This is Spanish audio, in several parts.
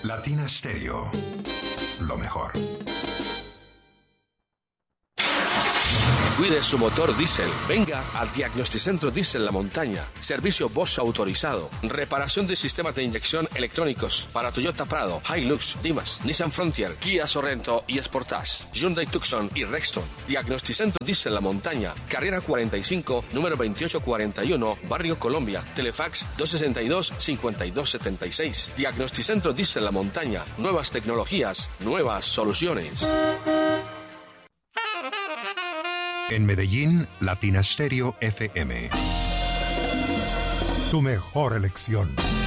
Latina Stereo. Lo mejor. Cuide su motor diésel. Venga al Diagnosticentro Diesel La Montaña. Servicio Bosch autorizado. Reparación de sistemas de inyección electrónicos para Toyota Prado, Hilux, Dimas, Nissan Frontier, Kia Sorento y Sportage, Hyundai Tucson y Rexton. Diagnosticentro Diesel La Montaña. Carrera 45, número 2841, Barrio Colombia. Telefax 262-5276. Diagnosticentro Diesel La Montaña. Nuevas tecnologías, nuevas soluciones. En Medellín, Latina Stereo FM. Tu mejor elección.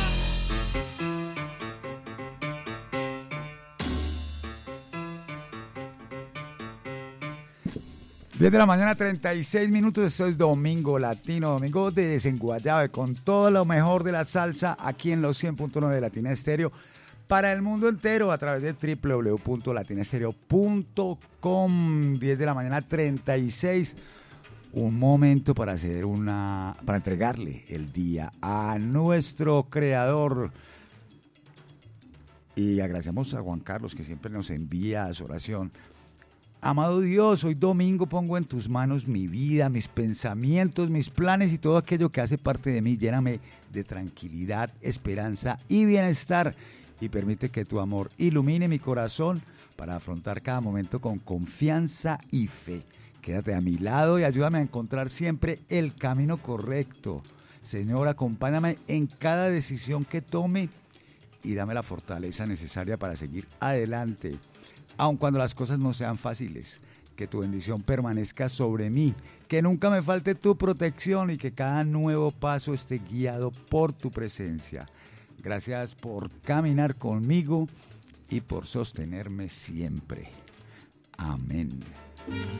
Diez de la mañana, 36 minutos. Esto es Domingo Latino, Domingo de Desenguayabe, con todo lo mejor de la salsa aquí en los 100.9 de Latina Stereo para el mundo entero a través de www.latinastereo.com. 10 de la mañana, 36. Un momento para para entregarle el día a nuestro creador. Y agradecemos a Juan Carlos, que siempre nos envía su oración. Amado Dios, hoy domingo pongo en tus manos mi vida, mis pensamientos, mis planes y todo aquello que hace parte de mí. Lléname de tranquilidad, esperanza y bienestar, y permite que tu amor ilumine mi corazón para afrontar cada momento con confianza y fe. Quédate a mi lado y ayúdame a encontrar siempre el camino correcto. Señor, acompáñame en cada decisión que tome y dame la fortaleza necesaria para seguir adelante, aun cuando las cosas no sean fáciles. Que tu bendición permanezca sobre mí, que nunca me falte tu protección y que cada nuevo paso esté guiado por tu presencia. Gracias por caminar conmigo y por sostenerme siempre. Amén.